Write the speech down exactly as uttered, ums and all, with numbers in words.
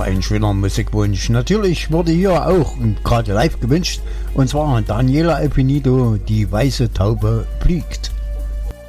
ein schöner Musikwunsch. Natürlich wurde hier auch gerade live gewünscht, und zwar Daniela Epinido, die weiße Taube fliegt.